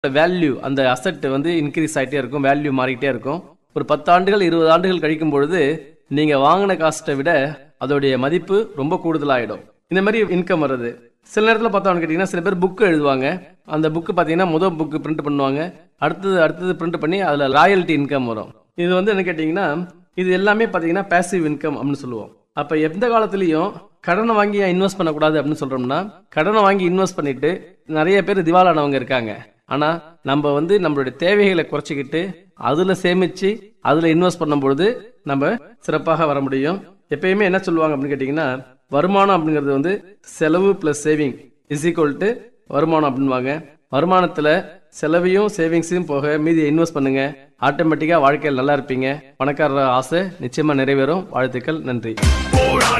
Value அந்த asset வந்து increase ஆகிட்டே இருக்கும், வேல்யூ மாறிக்கிட்டே இருக்கும். ஒரு 10 ஆண்டுகள் 20 ஆண்டுகள் கழிக்கும் பொழுது நீங்கள் வாங்கின காஸ்ட்டை விட அதோடைய மதிப்பு ரொம்ப கூடுதலாகிடும். இந்த மாதிரி இன்கம் வருது. சில நேரத்தில் பார்த்தோம்னு கேட்டிங்கன்னா சில பேர் புக்கு எழுதுவாங்க. அந்த புக்கு பார்த்தீங்கன்னா முதல் புக்கு பிரிண்ட் பண்ணுவாங்க, அடுத்தது பிரிண்ட் பண்ணி அதில் ராயல்ட்டி இன்கம் வரும். இது வந்து என்ன கேட்டிங்கன்னா இது எல்லாமே பார்த்தீங்கன்னா பேசிவ் இன்கம் அப்படின்னு சொல்லுவோம். அப்போ எந்த காலத்துலேயும் கடனை வாங்கி இன்வெஸ்ட் பண்ணக்கூடாது அப்படின்னு சொல்கிறோம்னா, கடனை வாங்கி இன்வெஸ்ட் பண்ணிட்டு நிறைய பேர் திவாலானவங்க இருக்காங்க. ஆனால் நம்ம வந்து நம்மளுடைய தேவைகளை குறைச்சிக்கிட்டு அதில் சேமித்து அதில் இன்வெஸ்ட் பண்ணும்பொழுது நம்ம சிறப்பாக வர முடியும். எப்பயுமே என்ன சொல்லுவாங்க அப்படின்னு கேட்டிங்கன்னா, வருமானம் அப்படிங்கிறது வந்து செலவு plus saving is equal to வருமானம் அப்படின்வாங்க. வருமானத்தில் செலவையும் சேவிங்ஸையும் போக மீதியை இன்வெஸ்ட் பண்ணுங்க, ஆட்டோமேட்டிக்காக வாழ்க்கையில் நல்லா இருப்பீங்க. பணக்காரர் ஆசை நிச்சயமாக நிறைவேறும். வாழ்த்துக்கள். நன்றி.